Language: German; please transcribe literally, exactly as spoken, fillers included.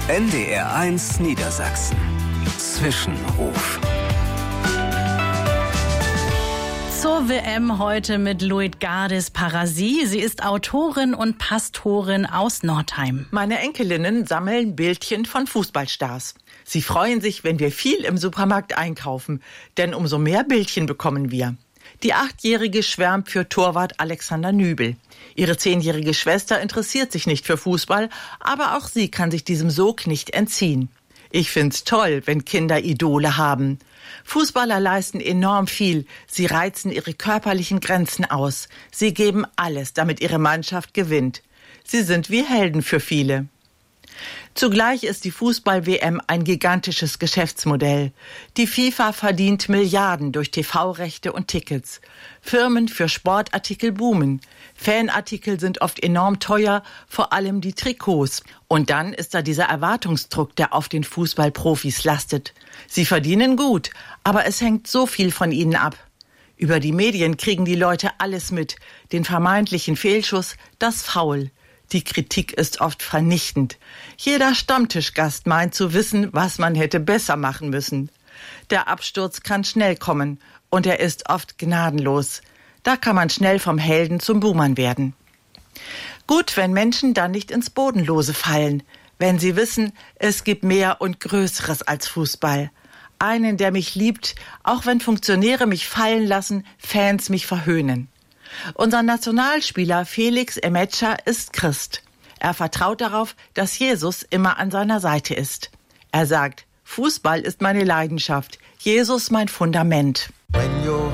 N D R eins Niedersachsen. Zwischenruf. Zur W M heute mit Luitgardis Parasi. Sie ist Autorin und Pastorin aus Nordheim. Meine Enkelinnen sammeln Bildchen von Fußballstars. Sie freuen sich, wenn wir viel im Supermarkt einkaufen, denn umso mehr Bildchen bekommen wir. Die Achtjährige schwärmt für Torwart Alexander Nübel. Ihre zehnjährige Schwester interessiert sich nicht für Fußball, aber auch sie kann sich diesem Sog nicht entziehen. Ich find's toll, wenn Kinder Idole haben. Fußballer leisten enorm viel. Sie reizen ihre körperlichen Grenzen aus. Sie geben alles, damit ihre Mannschaft gewinnt. Sie sind wie Helden für viele. Zugleich ist die Fußball-W M ein gigantisches Geschäftsmodell. Die FIFA verdient Milliarden durch T V-Rechte und Tickets. Firmen für Sportartikel boomen. Fanartikel sind oft enorm teuer, vor allem die Trikots. Und dann ist da dieser Erwartungsdruck, der auf den Fußballprofis lastet. Sie verdienen gut, aber es hängt so viel von ihnen ab. Über die Medien kriegen die Leute alles mit. Den vermeintlichen Fehlschuss, das Foul. Die Kritik ist oft vernichtend. Jeder Stammtischgast meint zu wissen, was man hätte besser machen müssen. Der Absturz kann schnell kommen und er ist oft gnadenlos. Da kann man schnell vom Helden zum Buhmann werden. Gut, wenn Menschen dann nicht ins Bodenlose fallen, wenn sie wissen, es gibt mehr und Größeres als Fußball. Einen, der mich liebt, auch wenn Funktionäre mich fallen lassen, Fans mich verhöhnen. Unser Nationalspieler Felix Emetscher ist Christ. Er vertraut darauf, dass Jesus immer an seiner Seite ist. Er sagt, Fußball ist meine Leidenschaft, Jesus mein Fundament. When your